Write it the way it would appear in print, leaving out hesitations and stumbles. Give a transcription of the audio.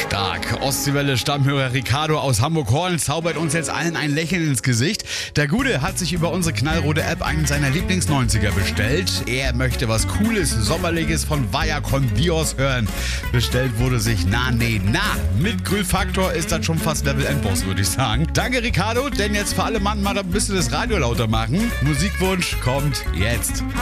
Stark. Ostseewelle-Stammhörer Ricardo aus Hamburg-Horn zaubert uns jetzt allen ein Lächeln ins Gesicht. Der Gute hat sich über unsere knallrote App einen seiner Lieblings-90er bestellt. Er möchte was Cooles, Sommerliches von Vaya con Dios hören. Bestellt wurde sich Na. Mit Grillfaktor ist das schon fast Level Endboss, würde ich sagen. Danke, Ricardo, denn jetzt für alle Mann mal ein bisschen das Radio lauter machen. Musikwunsch kommt jetzt.